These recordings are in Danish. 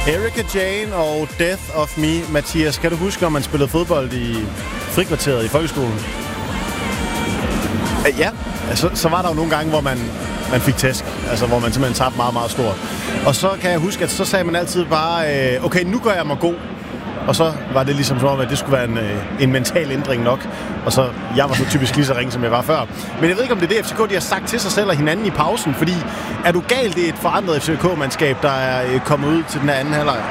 Erika Jane og Death of Me. Mathias, kan du huske, når man spillede fodbold i frikvarteret i folkeskolen? Ja. Så var der jo nogle gange, hvor man fik tæsk. Altså, hvor man simpelthen tabte meget, meget stort. Og så kan jeg huske, at så sagde man altid bare, okay, nu gør jeg mig god. Og så var det ligesom som om, at det skulle være en mental ændring nok. Og så, jeg var så typisk lige så ringe, som jeg var før. Men jeg ved ikke, om det er det, FCK de har sagt til sig selv og hinanden i pausen. Fordi, er du galt, det er et forandret FCK-mandskab, der er kommet ud til den her anden halvleg?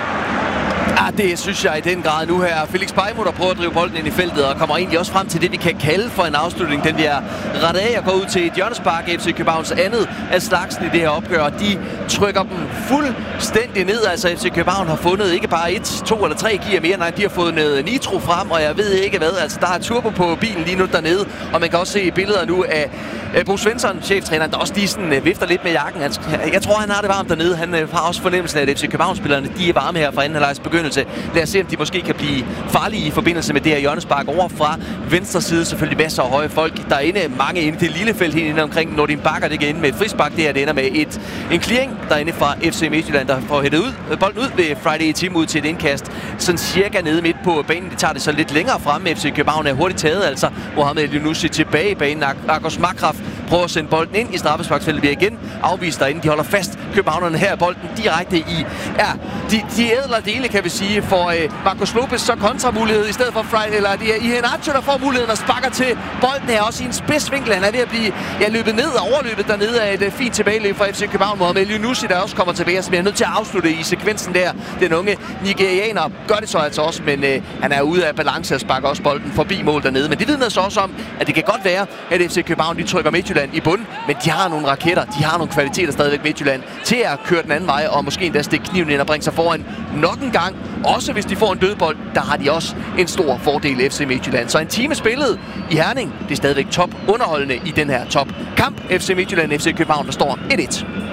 Ja, det synes jeg i den grad nu her. Felix Beimo, der prøver at drive bolden ind i feltet, og kommer egentlig også frem til det, vi kan kalde for en afslutning. Den bliver rettet af og går ud til et hjørnespark. FC Københavns andet af slagsen i det her opgør. De trykker dem fuldstændig ned. Altså FC København har fundet ikke bare 1, 2 eller 3 gear mere. Nej, de har fået noget nitro frem, og jeg ved ikke hvad. Altså, der er turbo på bilen lige nu dernede, og man kan også se billeder nu af Bo Svensson, cheftræneren, der også lige sådan vifter lidt med jakken. Jeg tror, han har det varmt dernede. Han har også fornemmelsen af, at FC Københavns-spillerne, de er varme her fra anden halvlegs begyndelse. Lad os se, om de måske kan blive farlige i forbindelse med det her hjørnespark over fra venstre side. Selvfølgelig masser af høje folk. Der er inde mange inde i det lille felt helt inde omkring Nordin Bakker. Det kan ende med et frispark. Det her det ender med en clearing derinde fra FC Midtjylland, der får hættet bolden ud ved Friday Team ud til et indkast. Sådan cirka nede midt på banen. De tager det så lidt længere frem. FC København er hurtigt taget. Altså Mohamed Eliounousi tilbage i banen. Argos Makraf prøver at sende bolden ind i straffesparksfeltet. Bliver igen afvist derinde. De holder fast. Københavnerne her bolden direkte i. Ja, de ædler dele, kan vi sige, for Marcos Lopez så kontramulighed i stedet for Friday, eller det er Iheanacho, der får muligheden og sparker til bolden her, også i en spidsvinkel. Han er ved at blive løbet ned og overløbet dernede af et fint tilbageløb fra FC København. Mohamed Eliounousi, der også kommer tilbage, så bliver nødt til at afslutte i sekvensen der. Den unge nigerianer gør det så altså også, men han er ude af balance og sparker også bolden forbi mål dernede. Men det vidner så også om, at det kan godt være, at FC København de trykker Midtjylland i bunden, men de har nogle raketter, de har nogle kvaliteter stadigvæk Midtjylland til at køre den anden vej og måske endda stikke kniven ind og bringe sig foran nok en gang. Også hvis de får en dødbold, der har de også en stor fordel FC Midtjylland. Så en time spillet i Herning, det er stadigvæk top underholdende i den her top kamp. FC Midtjylland, FC København, der står 1-1.